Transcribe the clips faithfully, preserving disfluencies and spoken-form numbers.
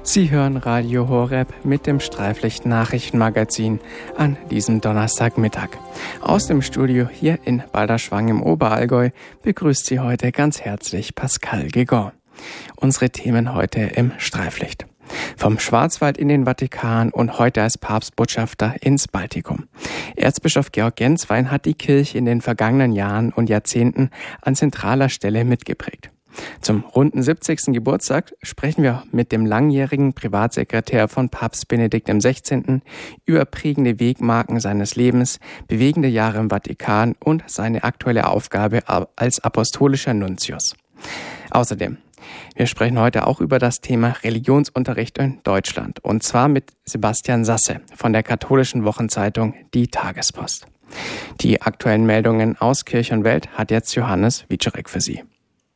Sie hören Radio Horeb mit dem Streiflicht-Nachrichtenmagazin an diesem Donnerstagmittag. Aus dem Studio hier in Balderschwang im Oberallgäu begrüßt Sie heute ganz herzlich Pascal Guégan. Unsere Themen heute im Streiflicht. Vom Schwarzwald in den Vatikan und heute als Papstbotschafter ins Baltikum. Erzbischof Georg Genswein hat die Kirche in den vergangenen Jahren und Jahrzehnten an zentraler Stelle mitgeprägt. Zum runden siebzigsten Geburtstag sprechen wir mit dem langjährigen Privatsekretär von Papst Benedikt der Sechzehnten über prägende Wegmarken seines Lebens, bewegende Jahre im Vatikan und seine aktuelle Aufgabe als apostolischer Nuntius. Außerdem, wir sprechen heute auch über das Thema Religionsunterricht in Deutschland, und zwar mit Sebastian Sasse von der katholischen Wochenzeitung Die Tagespost. Die aktuellen Meldungen aus Kirche und Welt hat jetzt Johannes Wiczorek für Sie.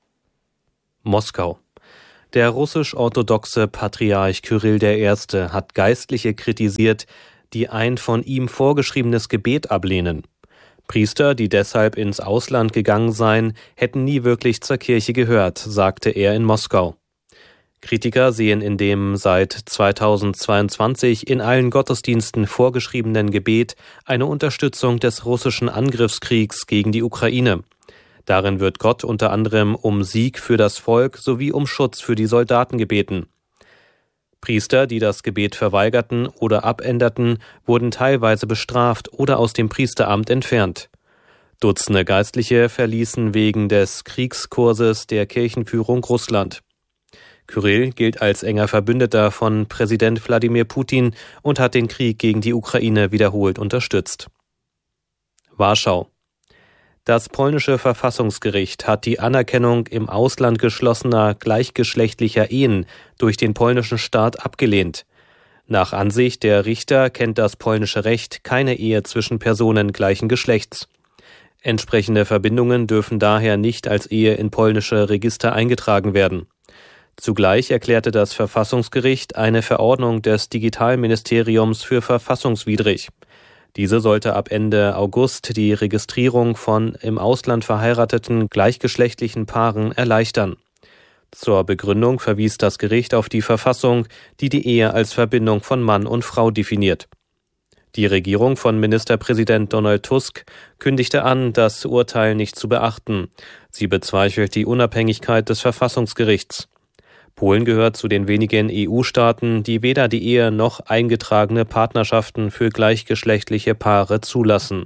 Moskau. Der russisch-orthodoxe Patriarch Kyrill der Erste hat Geistliche kritisiert, die ein von ihm vorgeschriebenes Gebet ablehnen. Priester, die deshalb ins Ausland gegangen seien, hätten nie wirklich zur Kirche gehört, sagte er in Moskau. Kritiker sehen in dem seit zweitausendzweiundzwanzig in allen Gottesdiensten vorgeschriebenen Gebet eine Unterstützung des russischen Angriffskriegs gegen die Ukraine. Darin wird Gott unter anderem um Sieg für das Volk sowie um Schutz für die Soldaten gebeten. Priester, die das Gebet verweigerten oder abänderten, wurden teilweise bestraft oder aus dem Priesteramt entfernt. Dutzende Geistliche verließen wegen des Kriegskurses der Kirchenführung Russland. Kyrill gilt als enger Verbündeter von Präsident Wladimir Putin und hat den Krieg gegen die Ukraine wiederholt unterstützt. Warschau. Das polnische Verfassungsgericht hat die Anerkennung im Ausland geschlossener gleichgeschlechtlicher Ehen durch den polnischen Staat abgelehnt. Nach Ansicht der Richter kennt das polnische Recht keine Ehe zwischen Personen gleichen Geschlechts. Entsprechende Verbindungen dürfen daher nicht als Ehe in polnische Register eingetragen werden. Zugleich erklärte das Verfassungsgericht eine Verordnung des Digitalministeriums für verfassungswidrig. Diese sollte ab Ende August die Registrierung von im Ausland verheirateten gleichgeschlechtlichen Paaren erleichtern. Zur Begründung verwies das Gericht auf die Verfassung, die die Ehe als Verbindung von Mann und Frau definiert. Die Regierung von Ministerpräsident Donald Tusk kündigte an, das Urteil nicht zu beachten. Sie bezweifelt die Unabhängigkeit des Verfassungsgerichts. Polen gehört zu den wenigen E U-Staaten, die weder die Ehe noch eingetragene Partnerschaften für gleichgeschlechtliche Paare zulassen.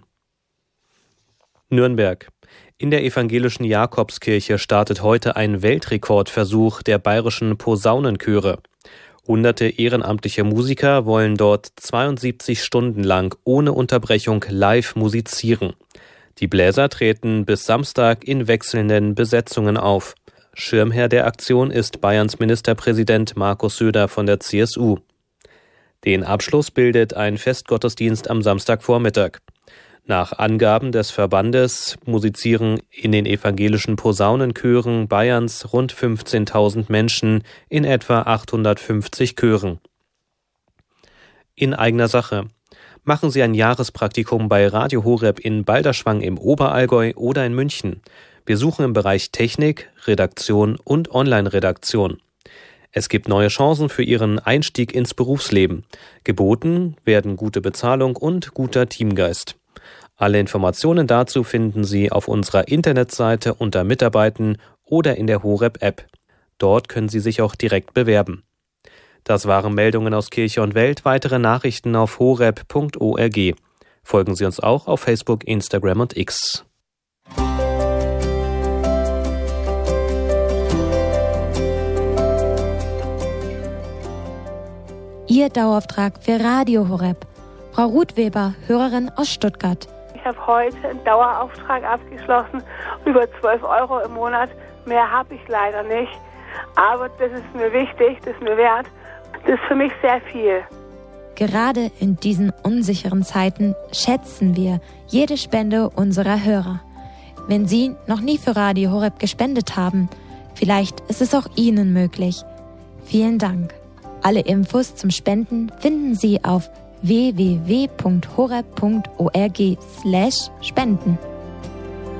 Nürnberg. In der evangelischen Jakobskirche startet heute ein Weltrekordversuch der bayerischen Posaunenchöre. Hunderte ehrenamtliche Musiker wollen dort zweiundsiebzig Stunden lang ohne Unterbrechung live musizieren. Die Bläser treten bis Samstag in wechselnden Besetzungen auf. Schirmherr der Aktion ist Bayerns Ministerpräsident Markus Söder von der C S U. Den Abschluss bildet ein Festgottesdienst am Samstagvormittag. Nach Angaben des Verbandes musizieren in den evangelischen Posaunenchören Bayerns rund fünfzehntausend Menschen in etwa achthundertfünfzig Chören. In eigener Sache. Machen Sie ein Jahrespraktikum bei Radio Horeb in Balderschwang im Oberallgäu oder in München. Wir suchen im Bereich Technik, Redaktion und Online-Redaktion. Es gibt neue Chancen für Ihren Einstieg ins Berufsleben. Geboten werden gute Bezahlung und guter Teamgeist. Alle Informationen dazu finden Sie auf unserer Internetseite unter Mitarbeiten oder in der Horeb-App. Dort können Sie sich auch direkt bewerben. Das waren Meldungen aus Kirche und Welt. Weitere Nachrichten auf horeb punkt org. Folgen Sie uns auch auf Facebook, Instagram und X. Ihr Dauerauftrag für Radio Horeb. Frau Ruth Weber, Hörerin aus Stuttgart. Ich habe heute einen Dauerauftrag abgeschlossen, über zwölf Euro im Monat. Mehr habe ich leider nicht. Aber das ist mir wichtig, das ist mir wert. Das ist für mich sehr viel. Gerade in diesen unsicheren Zeiten schätzen wir jede Spende unserer Hörer. Wenn Sie noch nie für Radio Horeb gespendet haben, vielleicht ist es auch Ihnen möglich. Vielen Dank. Alle Infos zum Spenden finden Sie auf w w w punkt horeb punkt org slash spenden.